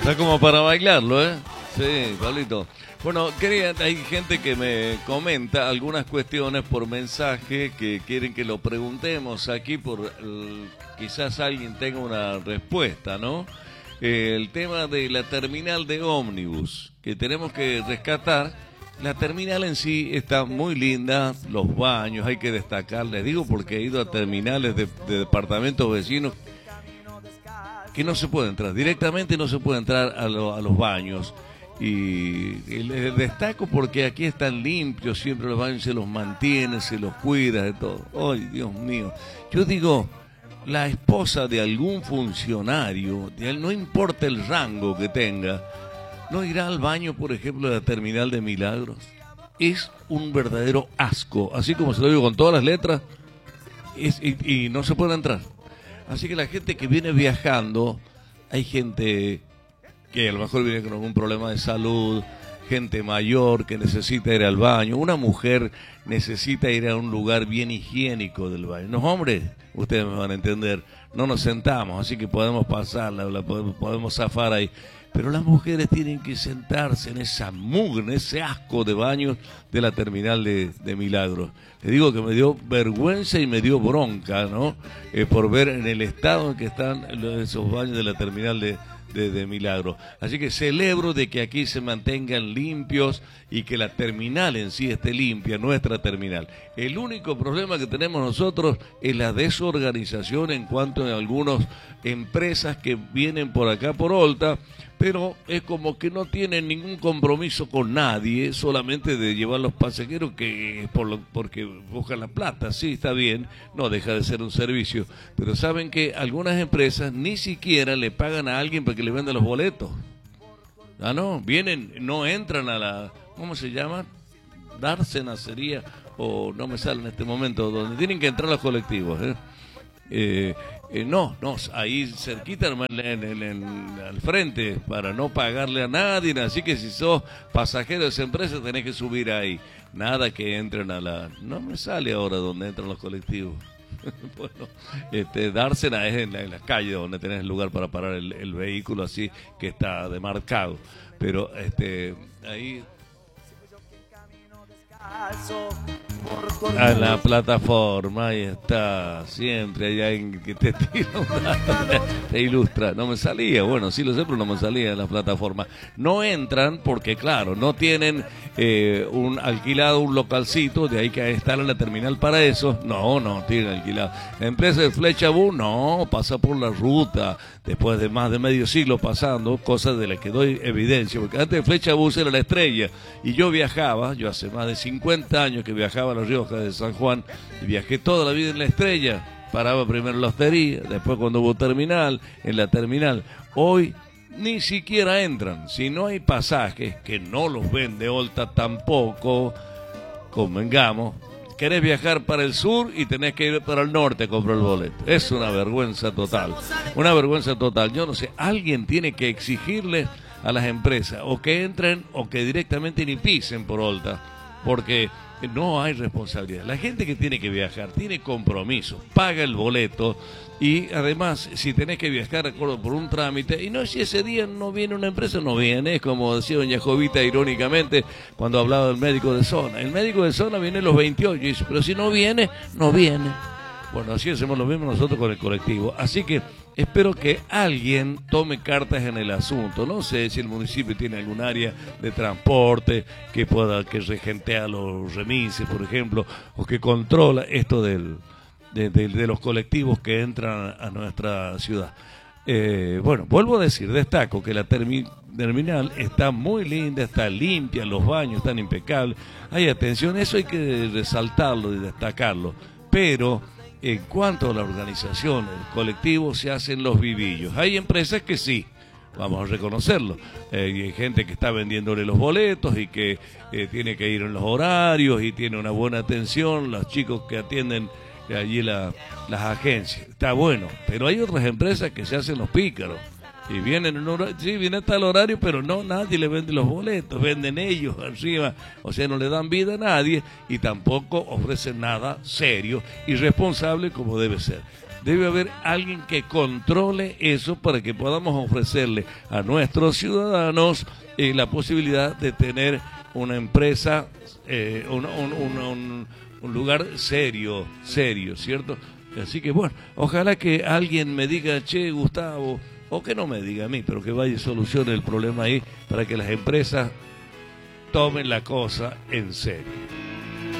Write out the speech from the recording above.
Está como para bailarlo, ¿eh? Sí, Pablito. Bueno, hay gente que me comenta algunas cuestiones por mensaje que quieren que lo preguntemos aquí quizás alguien tenga una respuesta, ¿no? El tema de la terminal de ómnibus, que tenemos que rescatar. La terminal en sí está muy linda, los baños, hay que destacar, les digo porque he ido a terminales de departamentos vecinos que no se puede entrar, directamente no se puede entrar a los baños. Y les destaco porque aquí están limpios, siempre los baños se los mantiene, se los cuida, de todo. ¡Ay, Dios mío! Yo digo, la esposa de algún funcionario, no importa el rango que tenga, ¿no irá al baño, por ejemplo, de la terminal de Milagros? Es un verdadero asco, así como se lo digo con todas las letras, y no se puede entrar. Así que la gente que viene viajando, hay gente que a lo mejor viene con algún problema de salud, gente mayor que necesita ir al baño, una mujer necesita ir a un lugar bien higiénico del baño. Los hombres, ustedes me van a entender, no nos sentamos, así que podemos pasarla, podemos zafar ahí. Pero las mujeres tienen que sentarse en esa mugre, en ese asco de baños de la terminal de Milagros. Le digo que me dio vergüenza y me dio bronca, ¿no? Por ver en el estado en que están esos baños de la terminal de Milagros. Así que celebro de que aquí se mantengan limpios y que la terminal en sí esté limpia, nuestra terminal. El único problema que tenemos nosotros es la desorganización en cuanto a algunas empresas que vienen por acá por Olta, pero es como que no tienen ningún compromiso con nadie, solamente de llevar los pasajeros porque buscan la plata. Sí, está bien, no deja de ser un servicio, pero saben que algunas empresas ni siquiera le pagan a alguien para que le venda los boletos. Ah, no, vienen, no entran a la, ¿cómo se llama? Dársena sería, o no me sale en este momento, donde tienen que entrar los colectivos, no, ahí cerquita al frente para no pagarle a nadie, así que si sos pasajero de esa empresa tenés que subir ahí, nada que entren no me sale ahora donde entran los colectivos. Bueno, dársena es en la calle donde tenés el lugar para parar el vehículo, así que está demarcado, pero ahí a la plataforma, ahí está, siempre hay alguien que te tira te ilustra, no me salía, bueno, sí lo sé, pero no me salía en la plataforma. No entran porque, claro, no tienen alquilado un localcito, de ahí que estar en la terminal para eso, no tienen alquilado. La empresa de Flecha Bus, no, pasa por la ruta, después de más de medio siglo pasando, cosas de las que doy evidencia, porque antes de Flecha Bus era la Estrella, y yo hace más de 50 años que viajaba a La Rioja de San Juan, y viajé toda la vida en la Estrella, paraba primero en la hostería, después cuando hubo terminal, en la terminal. Hoy ni siquiera entran, si no hay pasajes, que no los vende Olta tampoco, convengamos, querés viajar para el sur y tenés que ir para el norte a comprar el boleto. Es una vergüenza total, yo no sé, alguien tiene que exigirle a las empresas, o que entren o que directamente ni pisen por Olta, porque no hay responsabilidad. La gente que tiene que viajar tiene compromiso, paga el boleto, y además si tenés que viajar acuerdo por un trámite, y no, si ese día no viene una empresa, no viene, es como decía doña Jovita irónicamente cuando hablaba del médico de zona. El médico de zona viene los 28 y dice, pero si no viene, no viene. Bueno, así hacemos lo mismo nosotros con el colectivo. Así que espero que alguien tome cartas en el asunto. No sé si el municipio tiene algún área de transporte que regentea los remises, por ejemplo, o que controla esto de los colectivos que entran a nuestra ciudad. Bueno, vuelvo a decir, destaco que la terminal está muy linda, está limpia, los baños están impecables, hay atención, eso hay que resaltarlo y destacarlo, pero en cuanto a la organización, el colectivo, se hacen los vivillos. Hay empresas que sí, vamos a reconocerlo, y hay gente que está vendiéndole los boletos y que tiene que ir en los horarios y tiene una buena atención, los chicos que atienden allí las agencias, está bueno, pero hay otras empresas que se hacen los pícaros y vienen en viene hasta el horario, pero no, nadie le vende los boletos, venden ellos arriba, o sea, no le dan vida a nadie y tampoco ofrecen nada serio y responsable como debe ser. debe haber alguien que controle eso para que podamos ofrecerle a nuestros ciudadanos la posibilidad de tener una empresa, un lugar serio, ¿cierto? Así que bueno, ojalá que alguien me diga, che, Gustavo, o que no me diga a mí, pero que vaya y solucione el problema ahí para que las empresas tomen la cosa en serio.